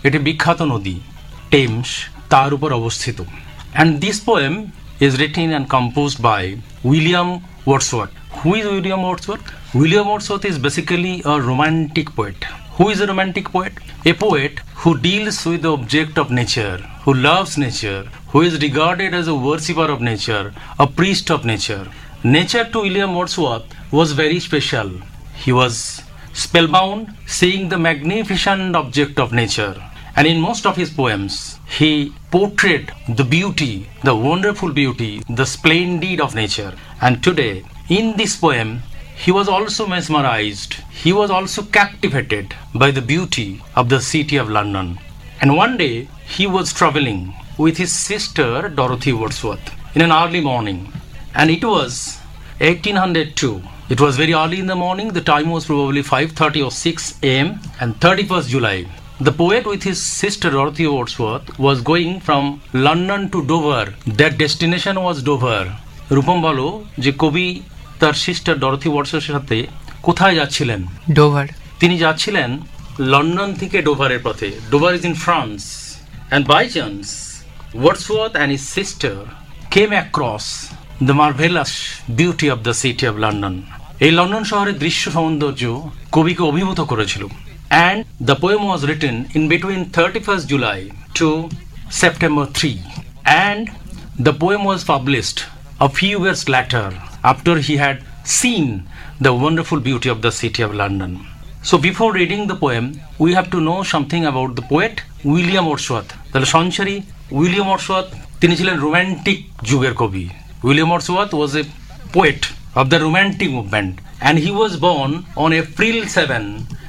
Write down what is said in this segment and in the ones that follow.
এটি বিখ্যাত নদী টেমস তার উপর অবস্থিত। And this poem is written and composed by William Wordsworth. Who is William Wordsworth? William Wordsworth is basically a romantic poet. Who is a romantic poet? A poet who deals with the object of nature, who loves nature, who is regarded as a worshipper of nature, a priest of nature. Nature to William Wordsworth was very special. He was spellbound, seeing the magnificent object of nature. And in most of his poems, he portrayed the beauty, the wonderful beauty, the splendid of nature. And today, in this poem, he was also mesmerized, he was also captivated by the beauty of the city of London. And one day, he was traveling with his sister Dorothy Wordsworth in an early morning. And it was 1802. It was very early in the morning, the time was probably 5:30 or 6 a.m. and 31st July. The poet with his sister Dorothy Wordsworth was going from London to Dover. Their destination was Dover. Rupam বলো যে কবি তার sister Dorothy ওয়ার্ডসওয়ার্থের সাথে কোথায় যাচ্ছিলেন? Dover. তিনি যাচ্ছিলেন London থেকে ডোভারের পথে। Dover is in France. And by chance, Wordsworth and his sister came across the marvelous beauty of the city of London. এই লন্ডন শহরের দৃশ্য সৌন্দর্য কবিকে অভিভূত করেছিল। And the poem was written in between 31st July to September 3. And the poem was published a few years later after he had seen the wonderful beauty of the city of London. So before reading the poem, we have to know something about the poet William Wordsworth. তাহলে সঞ্চারী William Wordsworth তিনি ছিলেন romantic যুগের কবি। William Wordsworth was a poet of the romantic movement, and he was born on April 7,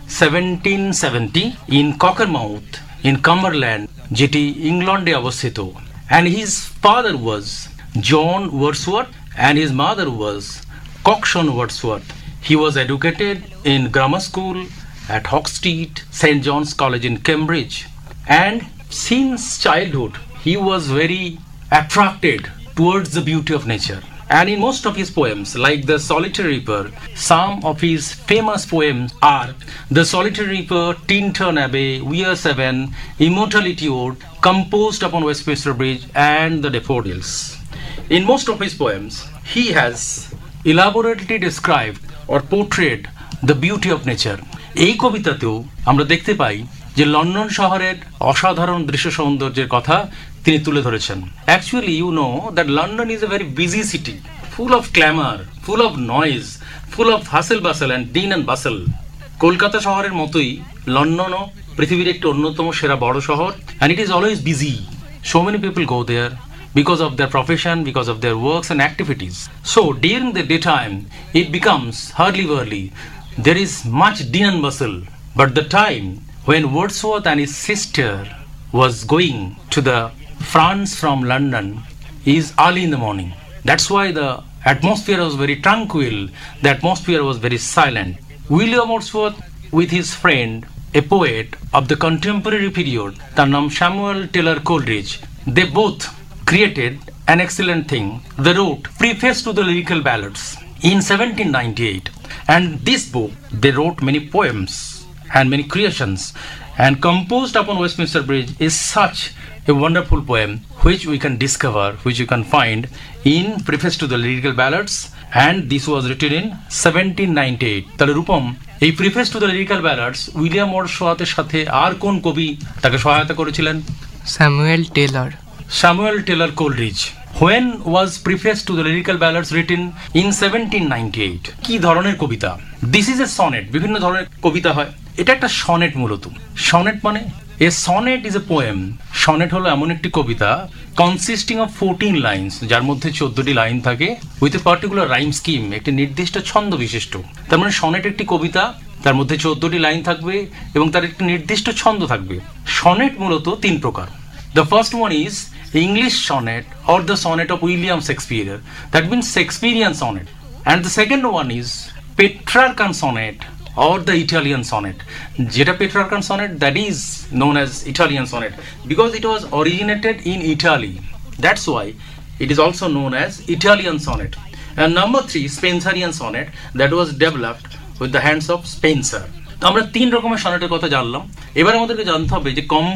1770 in Cockermouth in Cumberland, যেটি ইংল্যান্ডে অবস্থিত। And his father was John Wordsworth and his mother was Coxon Wordsworth. He was educated in grammar school at Hoxtead, St. John's College in Cambridge. And since childhood, he was very attracted towards the beauty of nature. And in most of his poems, like The Solitary Reaper, some of his famous poems are The Solitary Reaper, Tintern Abbey, We Are Seven, Immortality Ode, composed upon Westminster Bridge, and The Daffodils. In most of his poems, he has elaborately described or portrayed the beauty of nature. এই কবিতাতেও আমরা দেখতে পাই যে London শহরের অসাধারণ দৃশ্য সৌন্দর্যের কথা তিনি তুলে ধরেছেন। Actually, you know that London is a very busy city, full of clamor, full of noise, full of hustle bustle and din and bustle. Kolkata শহরের মতোই লন্ডনও পৃথিবীর একটি অন্যতম সেরা বড় শহর, and it is always busy. So many people go there because of their profession, because of their works and activities. So during the daytime, it becomes hurly-burly. There is much din and bustle. But the time when Wordsworth and his sister was going to the France from London is early in the morning. That's why the atmosphere was very tranquil, the atmosphere was very silent. William Wordsworth with his friend, a poet of the contemporary period, তার নাম Samuel Taylor Coleridge, they both created an excellent thing. They wrote Preface to the Lyrical Ballads in 1798. And this book, they wrote many poems and many creations, and Composed upon Westminster Bridge is such a wonderful poem which we can discover, which you can find in Preface to the Lyrical Ballads, and this was written in 1798. তাহলে রূপম এই Preface to the Lyrical Ballads William ওয়ার্ডসওয়ার্থের সাথে আর কোন কবি তাকে সহায়তা করেছিলেন? Samuel Taylor Coleridge. When was Preface to the Lyrical Ballads written? In 1798. কি ধরনের কবিতা? This is a sonnet. বিভিন্ন ধরনের কবিতা হয়। এটা একটা সনেট মূলত। সনেট মানে a sonnet is a poem. Sonnet হলো এমন একটি কবিতা consisting of 14 lines, যার মধ্যে 14টি লাইন থাকে with a particular rhyme scheme, একটি নির্দিষ্ট ছন্দ বিশিষ্ট। তার মানে সনেট একটি কবিতা, তার মধ্যে 14টি লাইন থাকবে এবং তার একটি নির্দিষ্ট ছন্দ থাকবে। সনেট মূলত তিন প্রকার। The first one is English sonnet or the sonnet of William Shakespeare. That means Shakespearean sonnet. And the second one is Petrarchan sonnet or the Italian sonnet. Jeta Petrarchan sonnet, that is known as Italian sonnet because it was originated in Italy. That's why it is also known as Italian sonnet. And number 3, Spenserian sonnet, that was developed with the hands of Spenser. আমরা তিন রকমের সনেটের কথা জানলাম। এবার আমাদেরকে জানতে হবে যে